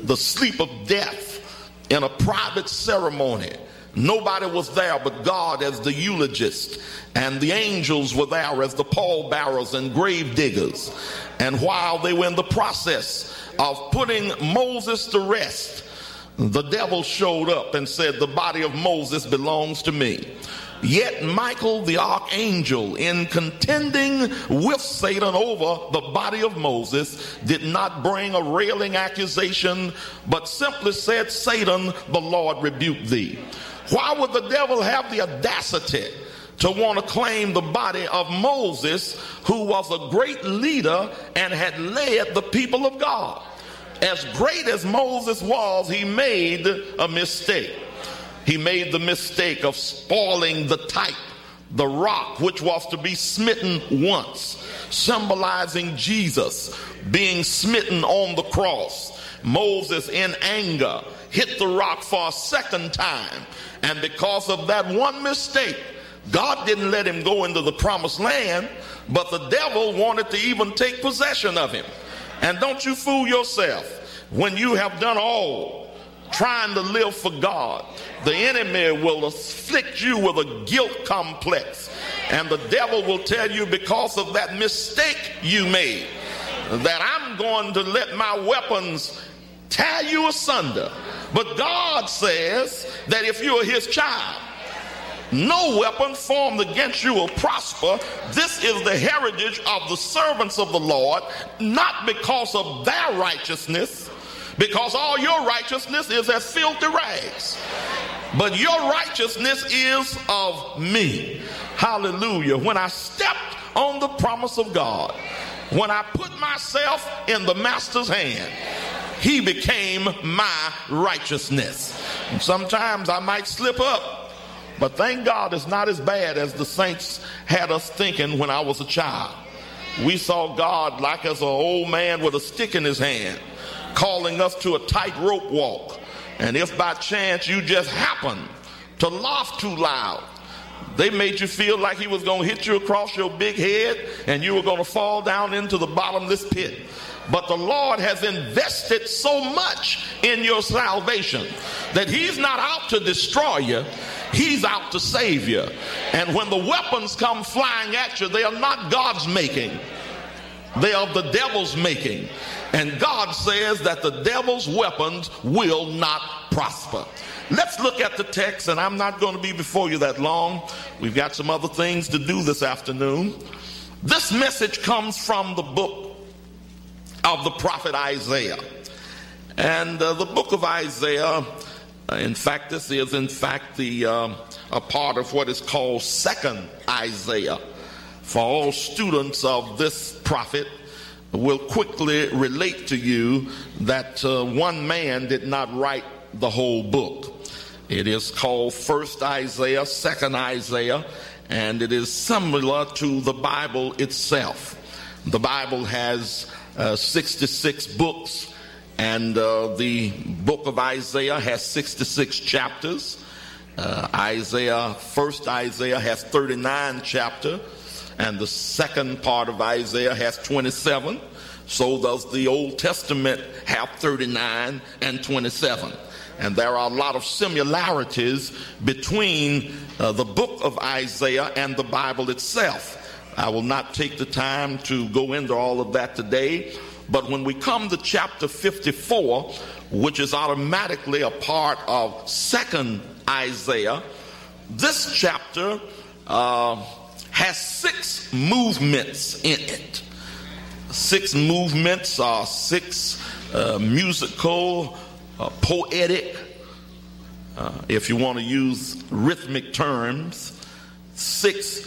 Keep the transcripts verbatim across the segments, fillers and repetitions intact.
the sleep of death in a private ceremony. Nobody was there but God as the eulogist, and the angels were there as the pallbearers and grave diggers. And while they were in the process of putting Moses to rest, the devil showed up and said, the body of Moses belongs to me. Yet Michael the archangel, in contending with Satan over the body of Moses, did not bring a railing accusation, but simply said, Satan, the Lord rebuke thee. Why would the devil have the audacity to want to claim the body of Moses, who was a great leader and had led the people of God? As great as Moses was, he made a mistake. He made the mistake of spoiling the type, the rock, which was to be smitten once, symbolizing Jesus being smitten on the cross. Moses, in anger, hit the rock for a second time, and because of that one mistake, God didn't let him go into the promised land, but the devil wanted to even take possession of him. And don't you fool yourself. When you have done all trying to live for God, the enemy will afflict you with a guilt complex, and the devil will tell you, because of that mistake you made, that I'm going to let my weapons tear you asunder. But God says that if you are his child, no weapon formed against you will prosper. This is the heritage of the servants of the Lord, not because of their righteousness, because all your righteousness is as filthy rags, but your righteousness is of me. Hallelujah. When I stepped on the promise of God, when I put myself in the master's hand, he became my righteousness. And sometimes I might slip up, but thank God it's not as bad as the saints had us thinking when I was a child. We saw God like as an old man with a stick in his hand, calling us to a tightrope walk. And if by chance you just happened to laugh too loud, they made you feel like he was going to hit you across your big head and you were going to fall down into the bottomless pit. But the Lord has invested so much in your salvation that he's not out to destroy you, he's out to save you. And when the weapons come flying at you, they are not God's making, they are the devil's making. And God says that the devil's weapons will not prosper. Let's look at the text, and I'm not going to be before you that long. We've got some other things to do this afternoon. This message comes from the book of the prophet Isaiah. And uh, the book of Isaiah, uh, in fact, this is in fact the uh, a part of what is called Second Isaiah. For all students of this prophet will quickly relate to you that uh, one man did not write the whole book. It is called First Isaiah, Second Isaiah, and it is similar to the Bible itself. The Bible has uh, sixty-six books, and uh, the book of Isaiah has sixty-six chapters. Uh, Isaiah, First Isaiah has thirty-nine chapters, and the second part of Isaiah has twenty-seven. So does the Old Testament have thirty-nine and twenty-seven. And there are a lot of similarities between uh, the book of Isaiah and the Bible itself. I will not take the time to go into all of that today, but when we come to chapter fifty-four, which is automatically a part of Second Isaiah, this chapter uh, has six movements in it. Six movements are six uh, musical, uh, poetic, uh, if you want to use rhythmic terms, six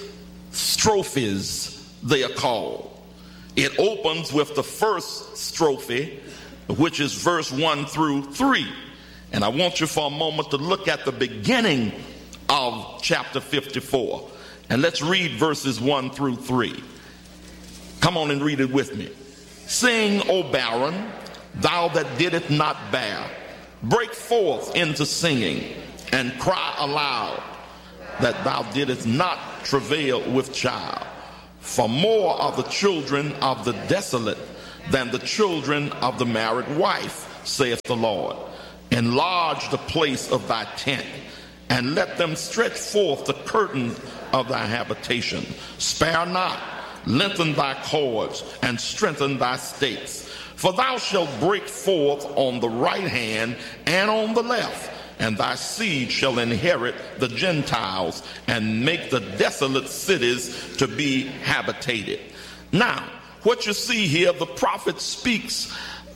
strophes they are called. It opens with the first strophe, which is verse one through three. And I want you for a moment to look at the beginning of chapter fifty-four. And let's read verses one through three. Come on and read it with me. Sing, O barren, thou that didst not bear. Break forth into singing and cry aloud that thou didst not travail with child. For more are the children of the desolate than the children of the married wife. saith the Lord. Enlarge the place of thy tent, and let them stretch forth the curtain of thy habitation. Spare not, lengthen thy cords, and strengthen thy stakes. For thou shalt break forth on the right hand and on the left, and thy seed shall inherit the Gentiles, and make the desolate cities to be habitated. Now, what you see here, the prophet speaks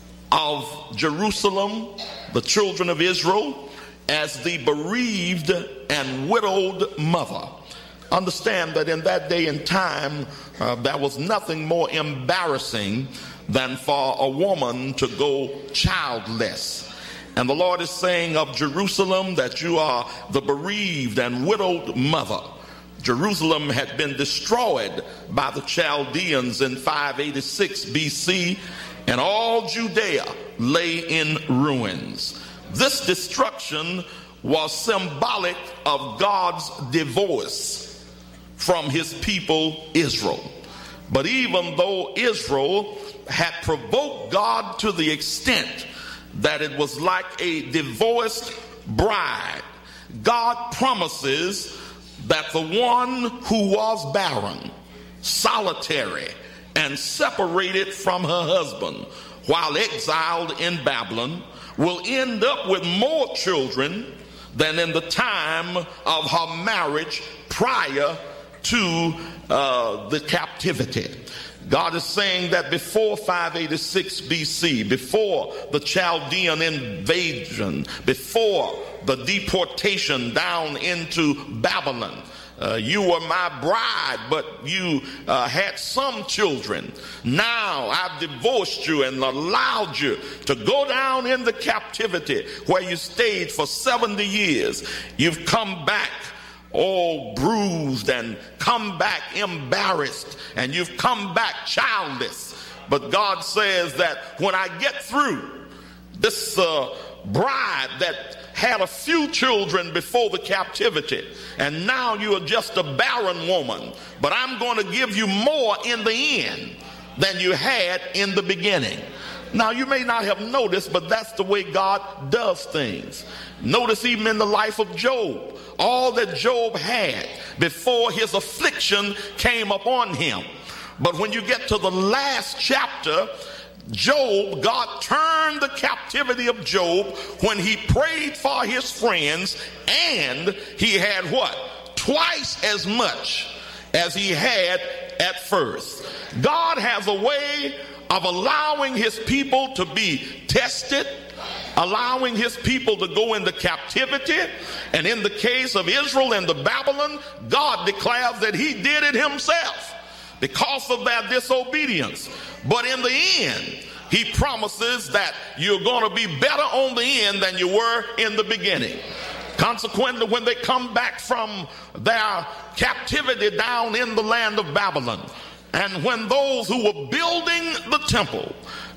of Jerusalem, the children of Israel, as the bereaved and widowed mother. Understand that in that day and time, uh, there was nothing more embarrassing than for a woman to go childless. And the Lord is saying of Jerusalem that you are the bereaved and widowed mother. Jerusalem had been destroyed by the Chaldeans in five eighty-six B C, and all Judea lay in ruins. This destruction was symbolic of God's divorce from his people Israel. But even though Israel had provoked God to the extent that it was like a divorced bride, God promises that the one who was barren, solitary, and separated from her husband while exiled in Babylon will end up with more children than in the time of her marriage prior to uh, the captivity. God is saying that before five eighty-six B C, before the Chaldean invasion, before the deportation down into Babylon, uh, you were my bride, but you uh, had some children. Now I've divorced you and allowed you to go down into captivity where you stayed for seventy years. You've come back all bruised and come back embarrassed, and you've come back childless. But God says that when I get through this uh, bride that had a few children before the captivity, and now you are just a barren woman, but I'm going to give you more in the end than you had in the beginning. Now, you may not have noticed, but that's the way God does things. Notice even in the life of Job, all that Job had before his affliction came upon him. But when you get to the last chapter, Job, God turned the captivity of Job when he prayed for his friends, and he had what? Twice as much as he had at first. God has a way of allowing his people to be tested, allowing his people to go into captivity. And in the case of Israel and the Babylon, God declares that he did it himself because of their disobedience. But in the end, he promises that you're going to be better on the end than you were in the beginning. Consequently, when they come back from their captivity down in the land of Babylon, and when those who were building the temple,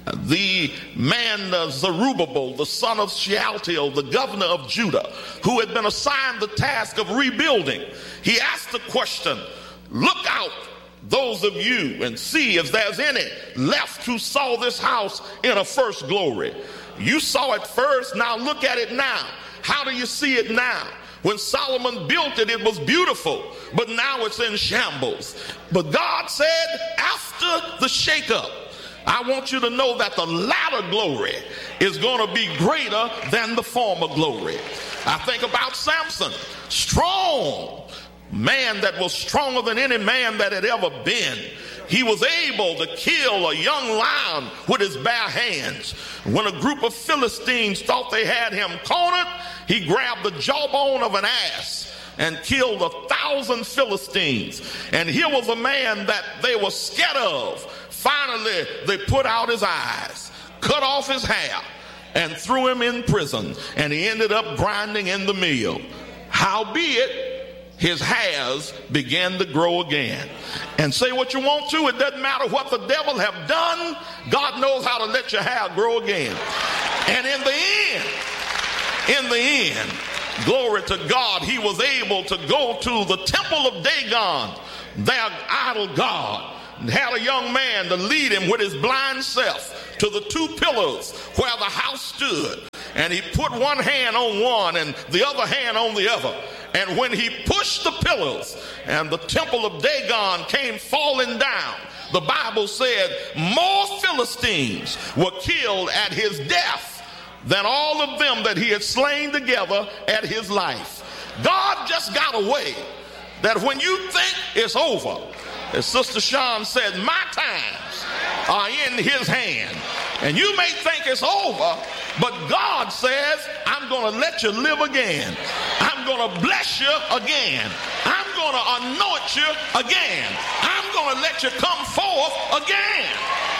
the man uh, Zerubbabel, the son of Shealtiel, the governor of Judah, who had been assigned the task of rebuilding, he asked the question, look out, those of you, and see if there's any left who saw this house in a first glory. You saw it first, now look at it now. How do you see it now? When Solomon built it, it was beautiful, but now it's in shambles. But God said, after the shakeup, I want you to know that the latter glory is going to be greater than the former glory. I think about Samson, strong man that was stronger than any man that had ever been. He was able to kill a young lion with his bare hands. When a group of Philistines thought they had him cornered, he grabbed the jawbone of an ass and killed a thousand Philistines. And here was a man that they were scared of. Finally, they put out his eyes, cut off his hair, and threw him in prison. And he ended up grinding in the mill. Howbeit, his hairs began to grow again. And say what you want to, it doesn't matter what the devil have done, God knows how to let your hair grow again. And in the end, in the end, glory to God, he was able to go to the temple of Dagon, their idol god, and had a young man to lead him with his blind self to the two pillars where the house stood. And he put one hand on one and the other hand on the other. And when he pushed the pillars and the temple of Dagon came falling down, the Bible said more Philistines were killed at his death than all of them that he had slain together at his life. God just got a way that when you think it's over, as Sister Shawn said, my times are in his hand. And you may think it's over, but God says, I'm going to let you live again. I'm going to bless you again. I'm going to anoint you again. I'm going to let you come forth again.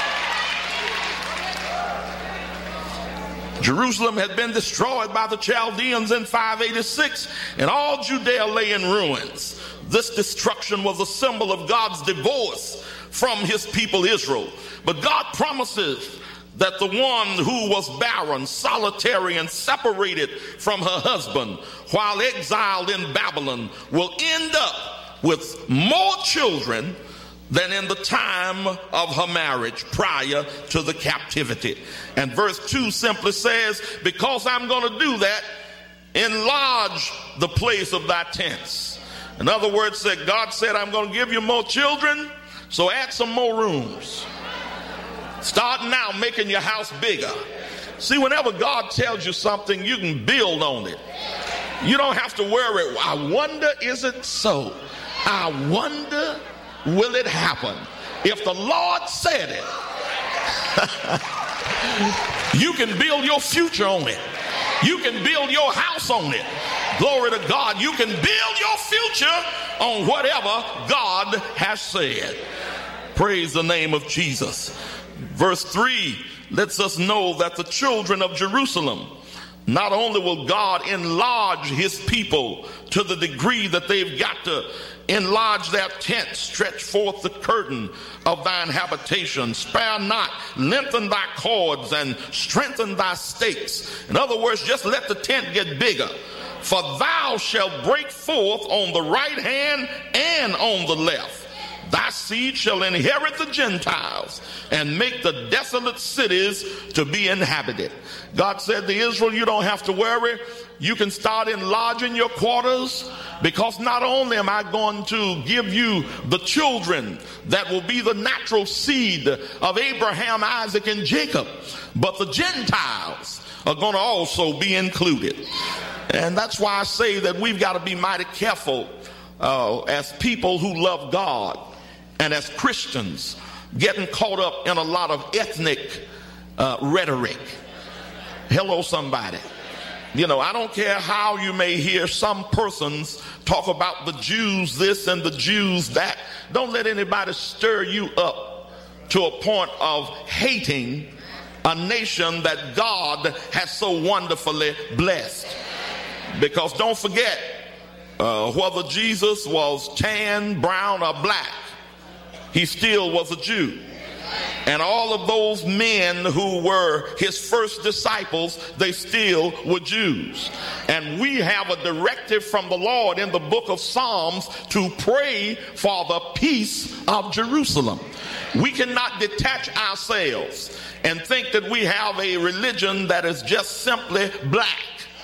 Jerusalem had been destroyed by the Chaldeans in five eighty-six, and all Judea lay in ruins. This destruction was a symbol of God's divorce from his people Israel. But God promises that the one who was barren, solitary, and separated from her husband while exiled in Babylon will end up with more children than in the time of her marriage prior to the captivity. And verse two simply says, because I'm going to do that, enlarge the place of thy tents. In other words, said God said, I'm going to give you more children, so add some more rooms. Start now making your house bigger. See, whenever God tells you something, you can build on it. You don't have to worry. I wonder, is it so? I wonder, will it happen? If the Lord said it, you can build your future on it. You can build your house on it. Glory to God. You can build your future on whatever God has said. Praise the name of Jesus. Verse three lets us know that the children of Jerusalem, not only will God enlarge his people to the degree that they've got to enlarge their tent, stretch forth the curtain of thine habitation, spare not, lengthen thy cords, and strengthen thy stakes. In other words, just let the tent get bigger. For thou shalt break forth on the right hand and on the left. Thy seed shall inherit the Gentiles and make the desolate cities to be inhabited. God said to Israel, you don't have to worry. You can start enlarging your quarters, because not only am I going to give you the children that will be the natural seed of Abraham, Isaac, and Jacob, but the Gentiles are going to also be included. And that's why I say that we've got to be mighty careful uh, as people who love God and as Christians, getting caught up in a lot of ethnic uh, rhetoric. Hello, somebody. You know, I don't care how you may hear some persons talk about the Jews this and the Jews that. Don't let anybody stir you up to a point of hating a nation that God has so wonderfully blessed. Because don't forget, uh, whether Jesus was tan, brown, or black, he still was a Jew. And all of those men who were his first disciples, they still were Jews. And we have a directive from the Lord in the book of Psalms to pray for the peace of Jerusalem. We cannot detach ourselves and think that we have a religion that is just simply black.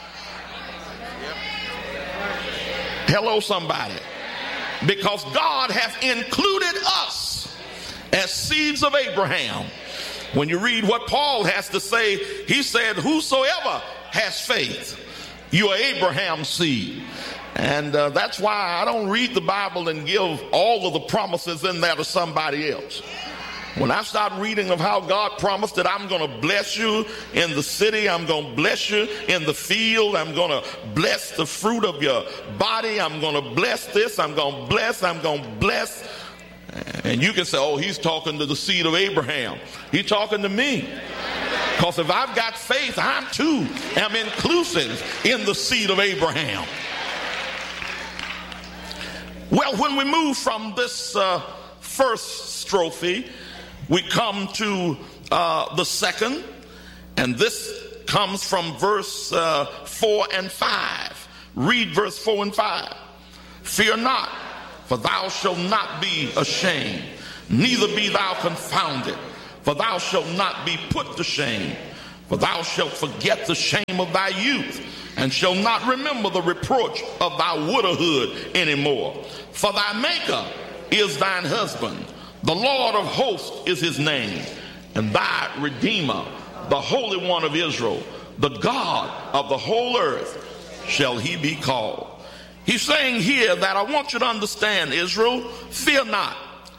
Hello, somebody. Because God has included us as seeds of Abraham. When you read what Paul has to say, he said, whosoever has faith, you are Abraham's seed. And uh, that's why I don't read the Bible and give all of the promises in there to somebody else. When I start reading of how God promised that I'm going to bless you in the city, I'm going to bless you in the field, I'm going to bless the fruit of your body, I'm going to bless this, I'm going to bless, I'm going to bless. And you can say, oh, he's talking to the seed of Abraham. He's talking to me. Because if I've got faith, I too am inclusive in the seed of Abraham. Well, when we move from this uh, first strophe, we come to uh, the second, and this comes from verse uh, four and five. Read verse four and five. Fear not, for thou shalt not be ashamed, neither be thou confounded. for thou shalt not be put to shame. For thou shalt forget the shame of thy youth, and shalt not remember the reproach of thy widowhood anymore. For thy maker is thine husband, the Lord of hosts is his name, and thy Redeemer, the Holy One of Israel, the God of the whole earth, shall he be called. He's saying here that I want you to understand, Israel, fear not.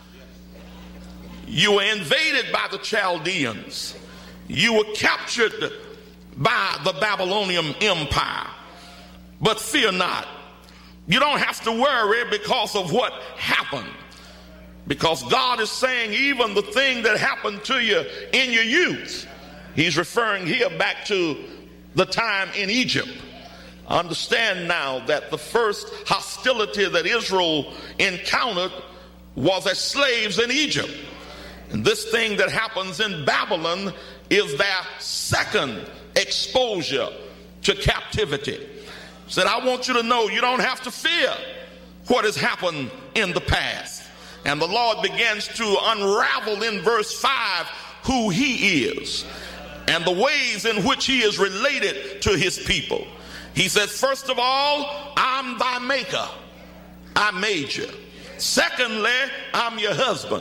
You were invaded by the Chaldeans. You were captured by the Babylonian Empire. But fear not. You don't have to worry because of what happened. Because God is saying even the thing that happened to you in your youth, he's referring here back to the time in Egypt. Understand now that the first hostility that Israel encountered was as slaves in Egypt. And this thing that happens in Babylon is their second exposure to captivity. Said, I want you to know you don't have to fear what has happened in the past. And the Lord begins to unravel in verse five who he is and the ways in which he is related to his people. He says, first of all, I'm thy maker. I made you. Secondly, I'm your husband.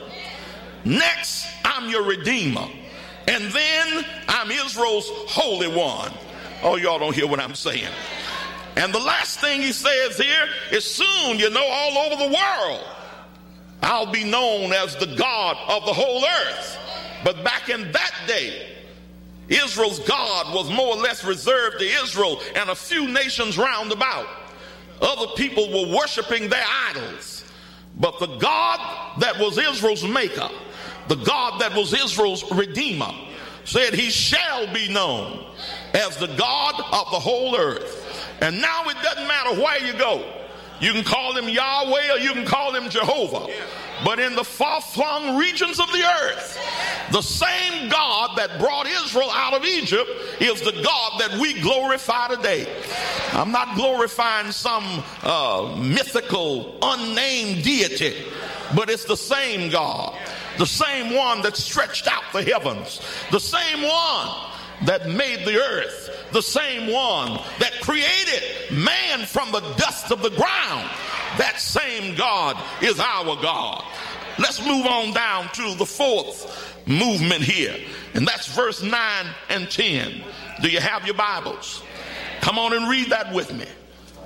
Next, I'm your redeemer. And then I'm Israel's Holy One. Oh, y'all don't hear what I'm saying. And the last thing he says here is soon, you know, all over the world, I'll be known as the God of the whole earth. But back in that day, Israel's God was more or less reserved to Israel and a few nations round about. Other people were worshiping their idols. But the God that was Israel's maker, the God that was Israel's redeemer, said he shall be known as the God of the whole earth. And now it doesn't matter where you go. You can call him Yahweh or you can call him Jehovah. But in the far-flung regions of the earth, the same God that brought Israel out of Egypt is the God that we glorify today. I'm not glorifying some uh, mythical, unnamed deity, but it's the same God, the same one that stretched out the heavens, the same one that made the earth, the same one that created man from the dust of the ground. That same God is our God. Let's move on down to the fourth movement here, and that's verse nine and ten. Do you have your Bibles? Come on and read that with me.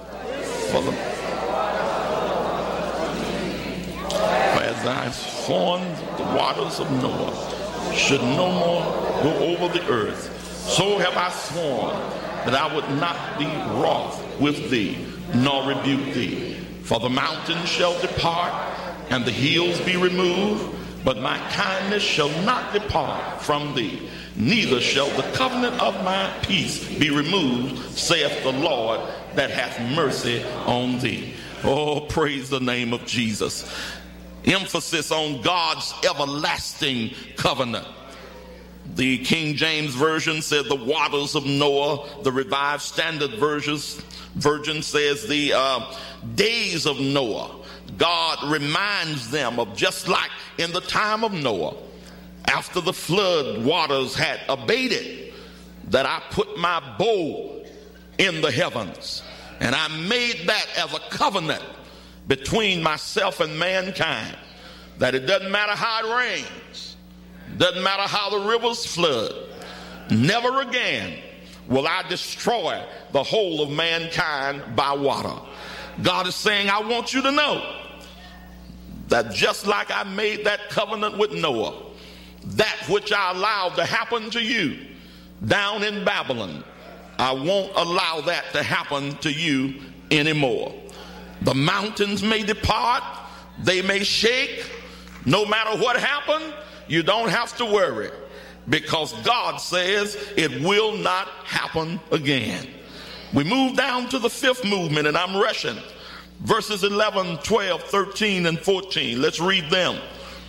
For the, as I formed the waters of Noah should no more go over the earth, so have I sworn that I would not be wroth with thee, nor rebuke thee. For the mountains shall depart, and the hills be removed, but my kindness shall not depart from thee, neither shall the covenant of my peace be removed, saith the Lord that hath mercy on thee. Oh, praise the name of Jesus. Emphasis on God's everlasting covenant. The King James Version said the waters of Noah. The Revised Standard Versions, Version says the uh, days of Noah. God reminds them of just like in the time of Noah, after the flood waters had abated, that I put my bow in the heavens. And I made that as a covenant between myself and mankind, that it doesn't matter how it rains, doesn't matter how the rivers flood, never again will I destroy the whole of mankind by water. God is saying, I want you to know that just like I made that covenant with Noah, that which I allowed to happen to you down in Babylon, I won't allow that to happen to you anymore. The mountains may depart, they may shake. No matter what happened, you don't have to worry, because God says it will not happen again. We move down to the fifth movement, and I'm rushing. Verses eleven, twelve, thirteen, and fourteen. Let's read them.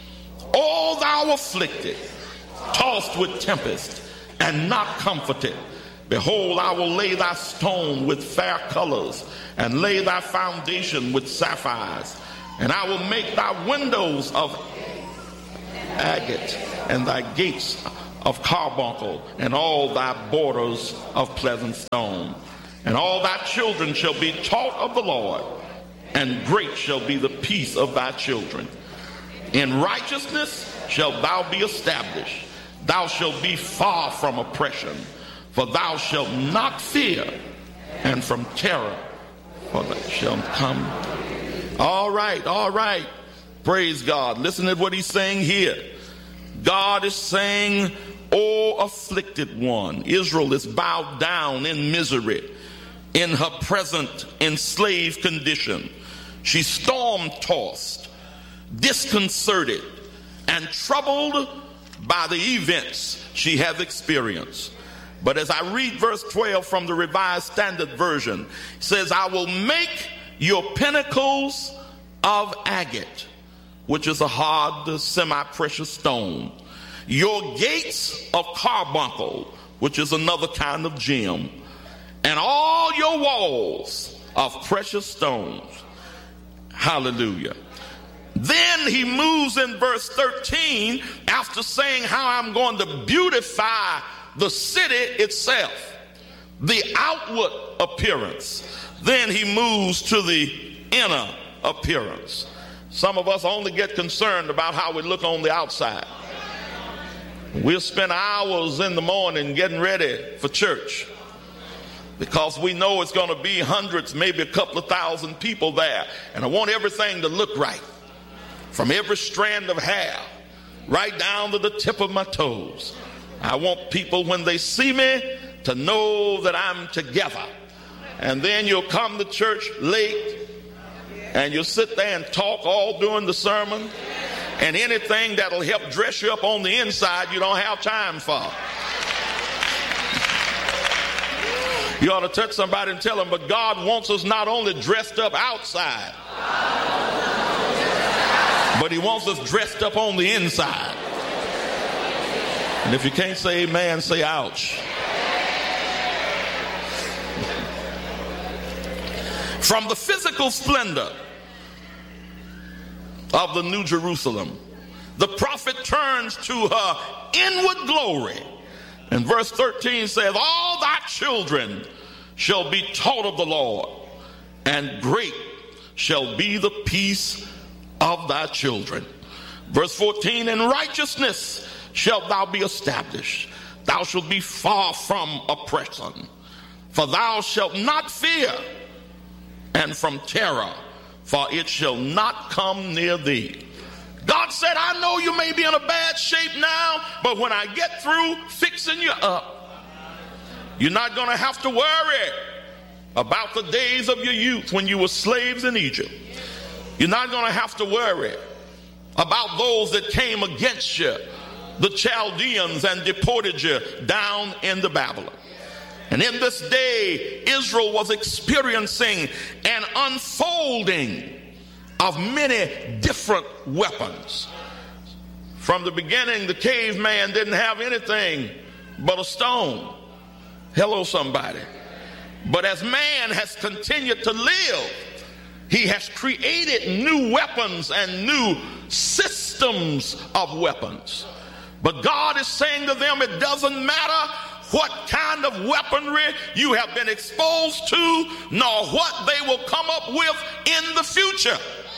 O thou afflicted, tossed with tempest, and not comforted, behold, I will lay thy stone with fair colors, and lay thy foundation with sapphires, and I will make thy windows of agate, and thy gates of carbuncle, and all thy borders of pleasant stone. And all thy children shall be taught of the Lord, and great shall be the peace of thy children. In righteousness shalt thou be established. Thou shalt be far from oppression, for thou shalt not fear, and from terror, for thou shalt come. All right, all right. Praise God. Listen to what he's saying here. God is saying, O afflicted one. Israel is bowed down in misery in her present enslaved condition. She's storm-tossed, disconcerted, and troubled by the events she has experienced. But as I read verse twelve from the Revised Standard Version, it says, I will make your pinnacles of agate, which is a hard, semi-precious stone, your gates of carbuncle, which is another kind of gem, and all your walls of precious stones. Hallelujah. Then he moves in verse thirteen, after saying how I'm going to beautify the city itself, the outward appearance. Then he moves to the inner appearance. Some of us only get concerned about how we look on the outside. We'll spend hours in the morning getting ready for church because we know it's going to be hundreds, maybe a couple of thousand people there. And I want everything to look right, from every strand of hair right down to the tip of my toes. I want people, when they see me, to know that I'm together. And then you'll come to church late and you'll sit there and talk all during the sermon, and anything that'll help dress you up on the inside you don't have time for. You ought to touch somebody and tell them, but God wants us not only dressed up outside, but he wants us dressed up on the inside. And if you can't say amen, say ouch. From the physical splendor of the New Jerusalem, the prophet turns to her inward glory. And verse thirteen says, all thy children shall be taught of the Lord, and great shall be the peace of thy children. Verse fourteen, in righteousness shalt thou be established. Thou shalt be far from oppression, for thou shalt not fear, and from terror, for it shall not come near thee. God said, I know you may be in a bad shape now, but when I get through fixing you up, you're not going to have to worry about the days of your youth when you were slaves in Egypt. You're not going to have to worry about those that came against you, the Chaldeans, and deported you down into Babylon. And in this day, Israel was experiencing an unfolding of many different weapons. From the beginning, the caveman didn't have anything but a stone. Hello, somebody. But as man has continued to live, he has created new weapons and new systems of weapons. But God is saying to them, it doesn't matter what kind of weaponry you have been exposed to, nor what they will come up with in the future.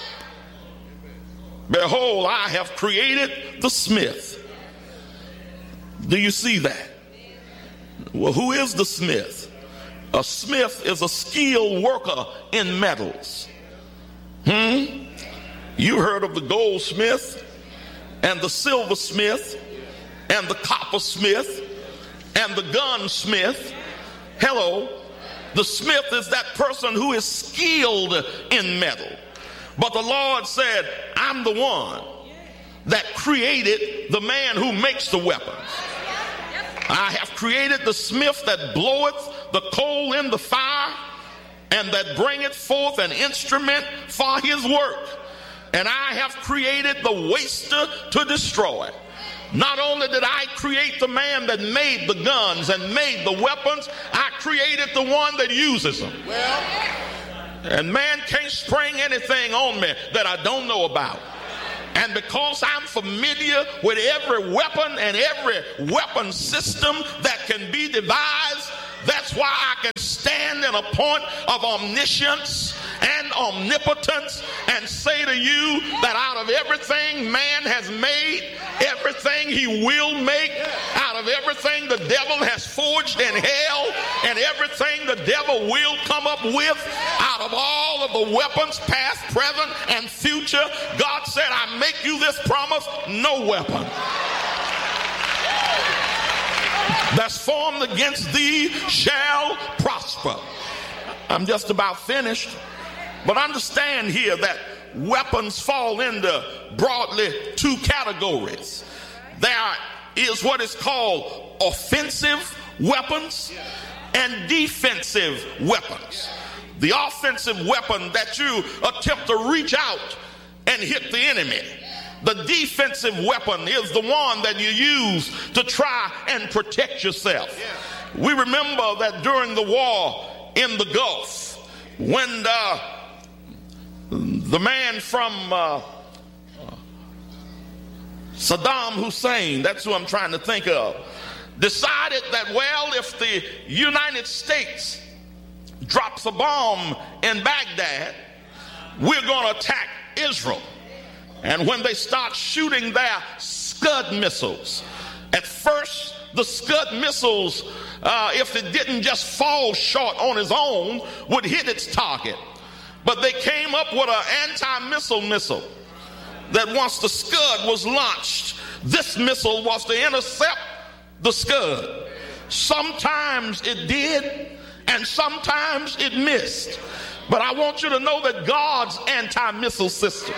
Behold, I have created the smith. Do you see that? Well, who is the smith? A smith is a skilled worker in metals. Hmm? You heard of the goldsmith and the silversmith and the coppersmith and the gunsmith. Hello. The smith is that person who is skilled in metal. But the Lord said, I'm the one that created the man who makes the weapons. I have created the smith that bloweth the coal in the fire, and that bringeth forth an instrument for his work. And I have created the waster to destroy. Not only did I create the man that made the guns and made the weapons, I created the one that uses them. Well, and man can't spring anything on me that I don't know about. And because I'm familiar with every weapon and every weapon system that can be devised, that's why I can stand in a point of omniscience and omnipotence and say to you that out of everything man has made, everything he will make, out of everything the devil has forged in hell, and everything the devil will come up with, out of all of the weapons, past, present, and future, God said, I make you this promise, no weapon that's formed against thee shall prosper. I'm just about finished. But understand here that weapons fall into broadly two categories. There is what is called offensive weapons and defensive weapons. The offensive weapon that you attempt to reach out and hit the enemy. The defensive weapon is the one that you use to try and protect yourself. We remember that during the war in the Gulf, when the, the man from uh, Saddam Hussein, that's who I'm trying to think of, decided that, well, if the United States drops a bomb in Baghdad, we're going to attack Israel. And when they start shooting their Scud missiles, at first the Scud missiles, uh, if it didn't just fall short on its own, would hit its target. But they came up with an anti-missile missile that once the Scud was launched, this missile was to intercept the Scud. Sometimes it did, and sometimes it missed. But I want you to know that God's anti-missile system,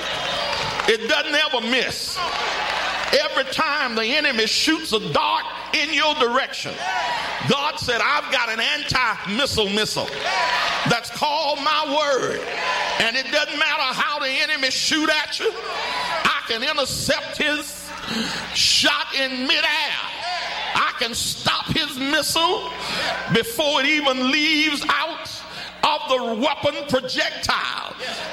it doesn't ever miss. Every time the enemy shoots a dart in your direction, God said, I've got an anti-missile missile that's called my word. And it doesn't matter how the enemy shoot at you, I can intercept his shot in midair. I can stop his missile before it even leaves out of the weapon projectile.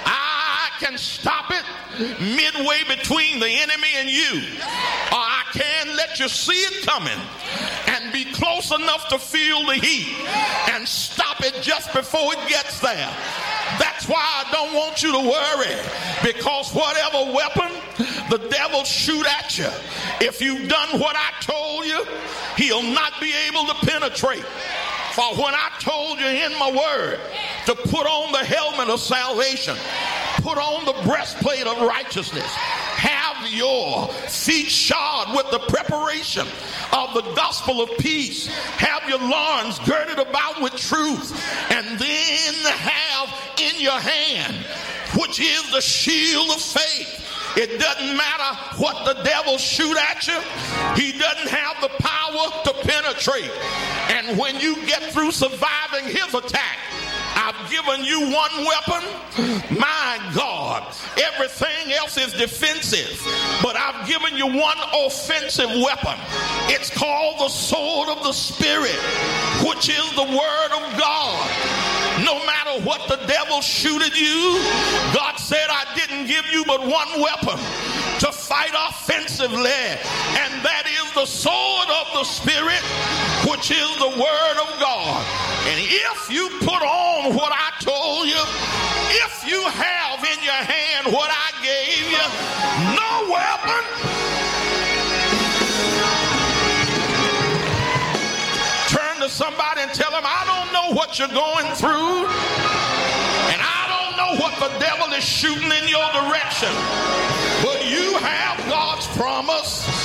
I can stop it midway between the enemy and you, or I can let you see it coming and be close enough to feel the heat and stop it just before it gets there. That's why I don't want you to worry, because whatever weapon the devil shoot at you, if you've done what I told you, he'll not be able to penetrate. For when I told you in my word to put on the helmet of salvation, put on the breastplate of righteousness, have your feet shod with the preparation of the gospel of peace, have your loins girded about with truth, and then have in your hand, which is the shield of faith. It doesn't matter what the devil shoot at you. He doesn't have the power to penetrate. And when you get through surviving his attack, I've given you one weapon. My God, everything else is defensive, but I've given you one offensive weapon. It's called the sword of the Spirit, which is the word of God. No matter what the devil shoot at you, God said, I didn't give you but one weapon to fight offensively, and that is the sword of the Spirit, which is the word of God. And if you put on what I told you, if you have in your hand what I gave you, no weapon to somebody and tell them, I don't know what you're going through, and I don't know what the devil is shooting in your direction, but you have God's promise